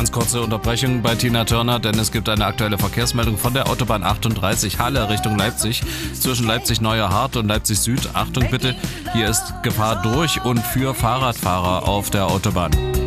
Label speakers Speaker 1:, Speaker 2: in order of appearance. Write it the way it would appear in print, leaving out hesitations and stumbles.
Speaker 1: Ganz kurze Unterbrechung bei Tina Turner, denn es gibt eine aktuelle Verkehrsmeldung von der Autobahn 38 Halle Richtung Leipzig. Zwischen Leipzig-Neuer-Hart und Leipzig-Süd. Achtung bitte, hier ist Gefahr durch und für Fahrradfahrer auf der Autobahn.